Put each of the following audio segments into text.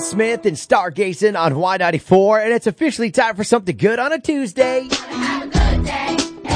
Smith and Stargazing on Y94, and it's officially time for something good on a Tuesday. Have a good day,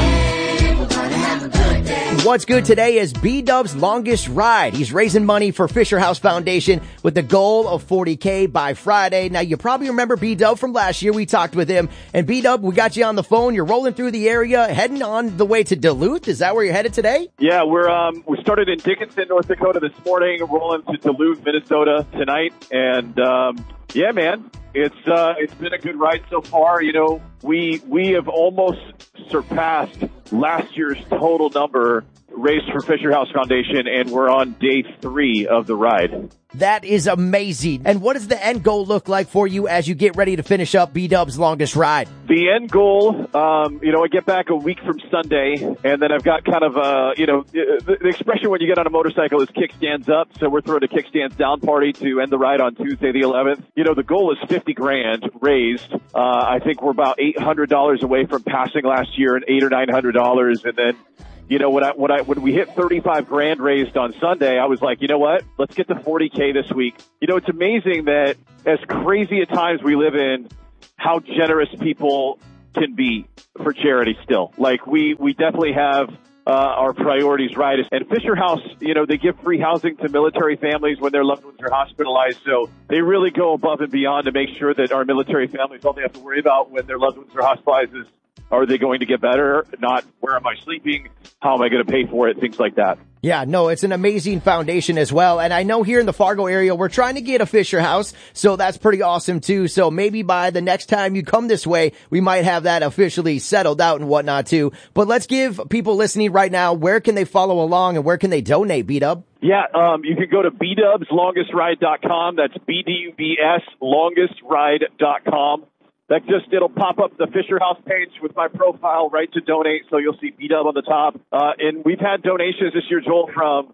and we're gonna have a good day. What's good today is B-Dub's longest ride. He's raising money for Fisher House Foundation with the goal of $40K by Friday. Now, you probably remember B-Dub from last year. We talked with him. And B-Dub, we got you on the phone. You're rolling through the area, heading on the way to Duluth. Is that where you're headed today? Yeah, we started in Dickinson, North Dakota this morning, rolling to Duluth, Minnesota tonight. And, yeah, man, it's been a good ride so far. You know, we have almost surpassed last year's total number raised for Fisher House Foundation, and we're on day 3 of the ride. That is amazing. And what does the end goal look like for you as you get ready to finish up B-Dub's longest ride? The end goal, I get back a week from Sunday, and then I've got kind of the expression when you get on a motorcycle is kickstands up. So we're throwing a kickstands down party to end the ride on Tuesday the 11th. You know, the goal is $50,000 raised. I think we're about $800 away from passing last year, and $800 or $900, and then. You know, when we hit $35,000 raised on Sunday, I was like, you know what? Let's get to $40K this week. You know, it's amazing that as crazy at times we live in, how generous people can be for charity still. Like we definitely have our priorities right. And Fisher House, you know, they give free housing to military families when their loved ones are hospitalized. So they really go above and beyond to make sure that our military families, all they have to worry about when their loved ones are hospitalized is, are they going to get better? Not where am I sleeping? How am I going to pay for it? Things like that. Yeah, no, it's an amazing foundation as well. And I know here in the Fargo area, we're trying to get a Fisher House. So that's pretty awesome too. So maybe by the next time you come this way, we might have that officially settled out and whatnot too. But let's give people listening right now, where can they follow along and where can they donate, B-Dub? Yeah, you can go to bdubslongestride.com. That's BDUBS longestride.com. It'll pop up the Fisher House page with my profile right to donate, so you'll see B-Dub on the top. And we've had donations this year, Joel, from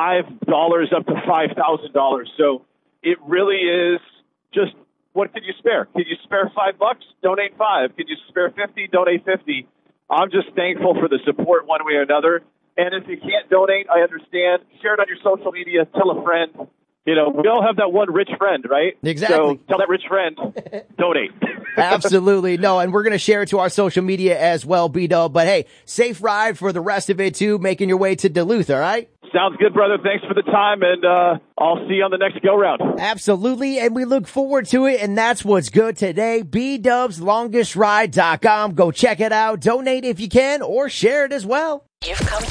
$5 up to $5,000. So it really is just, what can you spare? Can you spare $5? Donate $5. Can you spare $50? Donate $50. I'm just thankful for the support one way or another. And if you can't donate, I understand. Share it on your social media. Tell a friend. You know, we all have that one rich friend, right? Exactly. So tell that rich friend, donate. Absolutely. No, and we're going to share it to our social media as well, B-Dub. But hey, safe ride for the rest of it too, making your way to Duluth, all right? Sounds good, brother. Thanks for the time, and I'll see you on the next go-round. Absolutely, and we look forward to it, and that's what's good today. bdubslongestride.com. Go check it out. Donate if you can, or share it as well. You've come